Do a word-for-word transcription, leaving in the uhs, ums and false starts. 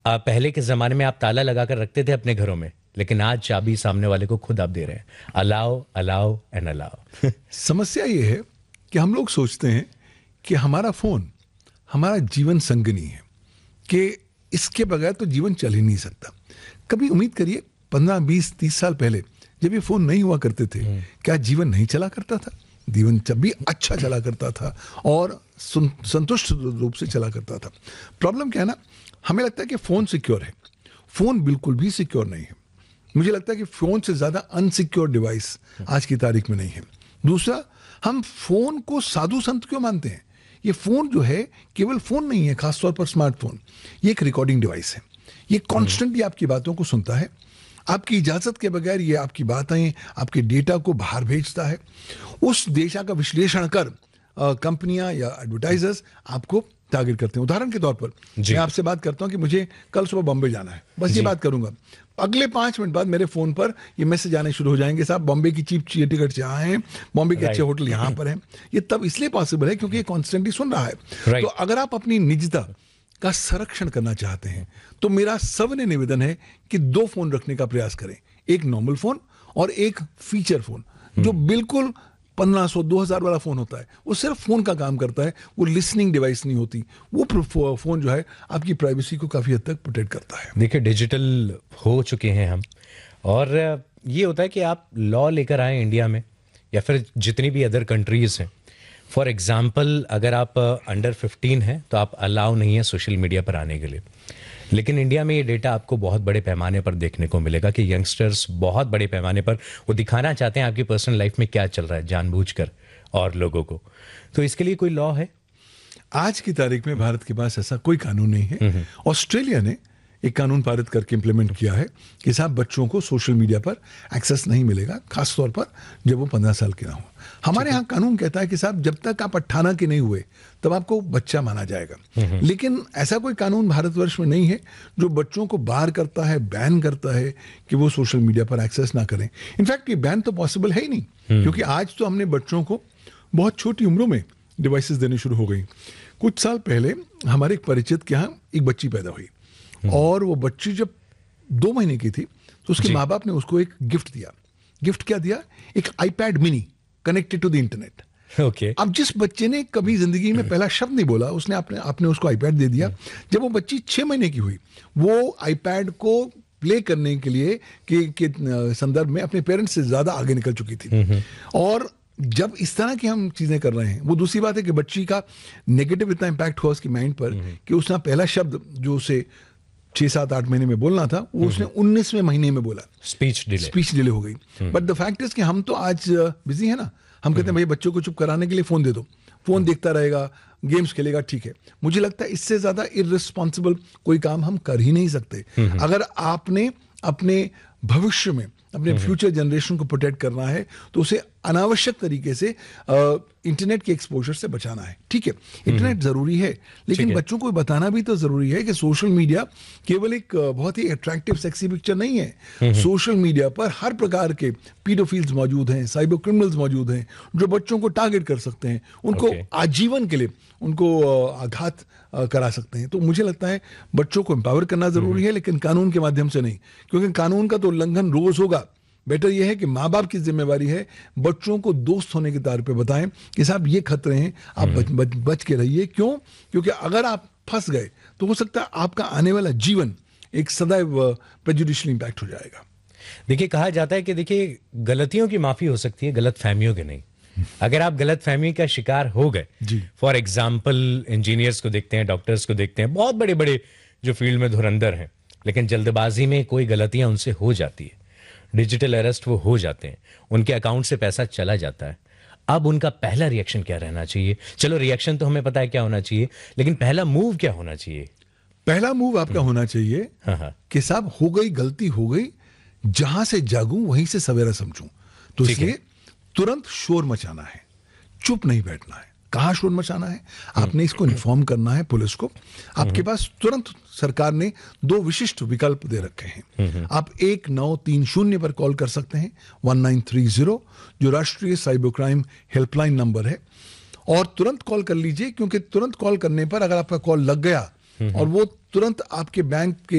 आ, पहले के जमाने में आप ताला लगाकर रखते थे अपने घरों में, लेकिन आज चाबी सामने वाले को खुद आप दे रहे हैं। Allow allow and allow. समस्या ये है कि हम लोग सोचते हैं कि हमारा फोन हमारा जीवन संगनी है, कि इसके बगैर तो जीवन चल ही नहीं सकता। कभी उम्मीद करिए पंद्रह बीस तीस साल पहले जब ये फोन नहीं हुआ करते थे, क्या जीवन नहीं चला करता था? जीवन जब भी अच्छा चला करता था और संतुष्ट रूप से चला करता था। प्रॉब्लम क्या है ना, हमें लगता है कि फोन सिक्योर है। फोन बिल्कुल भी सिक्योर नहीं है। मुझे लगता है कि फोन से ज्यादा अनसिक्योर डिवाइस आज की तारीख में नहीं है। दूसरा, हम फोन को साधु संत क्यों मानते हैं? ये फोन जो है केवल फोन नहीं है, खासतौर पर स्मार्टफोन, ये एक रिकॉर्डिंग डिवाइस है। ये कॉन्स्टेंटली आपकी बातों को सुनता है, आपकी इजाजत के बगैर ये आपकी बातें, आपके डेटा को बाहर भेजता है। उस डेटा का विश्लेषण कर कंपनियां या एडवर्टाइजर्स आपको टारगेट करते हैं। उदाहरण के तौर पर मैं आपसे बात करता हूं कि मुझे कल सुबह बॉम्बे जाना है, बस ये बात करूंगा, अगले पांच मिनट बाद मेरे फोन पर ये मैसेज आने शुरू हो जाएंगे, साहब बॉम्बे की चीप टिकट यहाँ हैं, बॉम्बे के अच्छे होटल यहाँ पर हैं। ये तब इसलिए पॉसिबल है क्योंकि ये कॉन्स्टेंटली सुन रहा है। तो अगर आप अपनी निजता का संरक्षण करना चाहते हैं तो मेरा सविनय निवेदन है कि दो फोन रखने का प्रयास करें, एक नॉर्मल फोन और एक फीचर फोन जो बिल्कुल पंद्रह सौ दो हजार वाला फोन होता है। वो सिर्फ फोन का काम करता है, वो लिसनिंग डिवाइस नहीं होती। वो फोन जो है आपकी प्राइवेसी को काफी हद तक प्रोटेक्ट करता है। देखिए, डिजिटल हो चुके हैं हम, और ये होता है कि आप लॉ लेकर आए इंडिया में या फिर जितनी भी अदर कंट्रीज हैं। फॉर एग्जाम्पल, अगर आप अंडर फिफ्टीन हैं तो आप अलाउ नहीं है सोशल मीडिया पर आने के लिए। लेकिन इंडिया में ये डेटा आपको बहुत बड़े पैमाने पर देखने को मिलेगा कि यंगस्टर्स बहुत बड़े पैमाने पर वो दिखाना चाहते हैं आपकी पर्सनल लाइफ में क्या चल रहा है जानबूझकर और लोगों को। तो इसके लिए कोई लॉ है? आज की तारीख में भारत के पास ऐसा कोई कानून नहीं है। ऑस्ट्रेलिया ने एक कानून पारित करके इंप्लीमेंट किया है कि साहब बच्चों को सोशल मीडिया पर एक्सेस नहीं मिलेगा, खासतौर पर जब वो पंद्रह साल के ना हो। हमारे यहाँ कानून कहता है कि साहब जब तक आप अट्ठारह के नहीं हुए तब आपको बच्चा माना जाएगा। लेकिन ऐसा कोई कानून भारतवर्ष में नहीं है जो बच्चों को बार करता है, बैन करता है कि वो सोशल मीडिया पर एक्सेस ना करें। इनफैक्ट ये बैन तो पॉसिबल है ही नहीं, क्योंकि आज तो हमने बच्चों को बहुत छोटी उम्रों में डिवाइसेस देने शुरू हो गई। कुछ साल पहले हमारे एक परिचित के यहाँ एक बच्ची पैदा हुई, और वो बच्ची जब दो महीने की थी तो उसके माँ बाप ने उसको एक गिफ्ट दिया। गिफ्ट क्या दिया? एक iPad mini connected to the internet. Okay. अब जिस बच्चे ने कभी जिंदगी में पहला शब्द नहीं बोला, उसने आपने आपने उसको आईपैड दे दिया। जब वो बच्ची छह महीने की हुई, वो आईपैड को प्ले करने के लिए के, के संदर्भ में अपने पेरेंट्स से ज्यादा आगे निकल चुकी थी। और जब इस तरह की हम चीजें कर रहे हैं, वो दूसरी बात है कि बच्ची का नेगेटिव इतना इम्पैक्ट हुआ उसकी माइंड पर कि उसने पहला शब्द जो उसे छह सात आठ महीने में बोलना था वो उसने उन्नीसवें महीने में बोला। स्पीच डिले स्पीच डिले हो गई। बट द फैक्ट इज कि हम तो आज बिजी है ना, हम कहते हैं भाई बच्चों को चुप कराने के लिए फोन दे दो, फोन देखता रहेगा, गेम्स खेलेगा, ठीक है। मुझे लगता है इससे ज्यादा इररिस्पॉन्सिबल कोई काम हम कर ही नहीं सकते। अगर आपने अपने भविष्य में अपने फ्यूचर जनरेशन को प्रोटेक्ट करना है तो उसे अनावश्यक तरीके से इंटरनेट के एक्सपोजर से बचाना है। ठीक है, इंटरनेट जरूरी है, लेकिन बच्चों को बताना भी तो जरूरी है कि सोशल मीडिया केवल एक बहुत ही अट्रैक्टिव सेक्सी पिक्चर नहीं है। सोशल मीडिया पर हर प्रकार के पीडोफिल्स मौजूद हैं, साइबर क्रिमिनल्स मौजूद हैं जो बच्चों को टारगेट कर सकते हैं, उनको आजीवन के लिए उनको आघात करा सकते हैं। तो मुझे लगता है बच्चों को एम्पावर करना जरूरी है, लेकिन कानून के माध्यम से नहीं, क्योंकि कानून का तो उल्लंघन रोज होगा। बेटर यह है कि माँ बाप की जिम्मेवारी है बच्चों को दोस्त होने के तौर पे बताएं कि साहब ये खतरे हैं, आप बच, बच, बच के रहिए। क्यों? क्योंकि अगर आप फंस गए तो हो सकता है आपका आने वाला जीवन एक सदैव प्रेजुडिशियल इंपैक्ट हो जाएगा। देखिए, कहा जाता है कि देखिए गलतियों की माफी हो सकती है, गलत फहमियों की नहीं। अगर आप गलत फहमी का शिकार हो गए, फॉर एग्जाम्पल इंजीनियर्स को देखते हैं, डॉक्टर्स को देखते हैं, बहुत बड़े बड़े जो फील्ड में धुरंधर हैं, लेकिन जल्दबाजी में कोई गलतियां उनसे हो जाती है, डिजिटल अरेस्ट वो हो जाते हैं, उनके अकाउंट से पैसा चला जाता है। अब उनका पहला रिएक्शन क्या रहना चाहिए? चलो रिएक्शन तो हमें पता है क्या होना चाहिए, लेकिन पहला मूव क्या होना चाहिए? पहला मूव आपका होना चाहिए हाँ हाँ। कि साहब हो गई, गलती हो गई, जहां से जागूं वहीं से सवेरा समझूं। तो इसलिए तुरंत शोर मचाना है, चुप नहीं बैठना है। कहाँ शोर मचाना है? आपने इसको इन्फॉर्म करना है पुलिस को। आपके पास तुरंत सरकार ने दो विशिष्ट विकल्प दे रखे हैं। आप एक नौ तीन शून्य पर कॉल कर सकते हैं, वन नाइन थ्री जीरो, जो राष्ट्रीय साइबर क्राइम हेल्पलाइन नंबर है, और तुरंत कॉल कर लीजिए, क्योंकि तुरंत कॉल करने पर अगर आपका कॉल लग गया और वो तुरंत आपके बैंक के